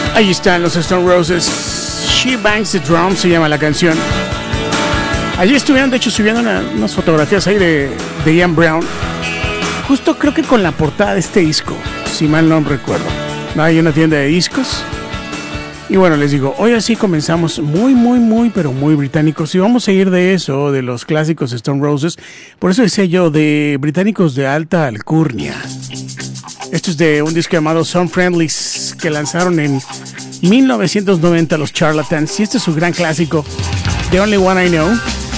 Ahí están los Stone Roses. She Bangs the Drum se llama la canción. Allí estuvieron, de hecho, subiendo unas fotografías ahí de Ian Brown. Justo creo que con la portada de este disco, si mal no recuerdo. Hay una tienda de discos. Y bueno, les digo, hoy así comenzamos pero muy británicos. Y vamos a ir de eso, de los clásicos Stone Roses. Por eso decía yo, de británicos de alta alcurnia. Esto es de un disco llamado Some Friendlies, que lanzaron en 1990 los Charlatans. Y este es su gran clásico, The Only One I Know.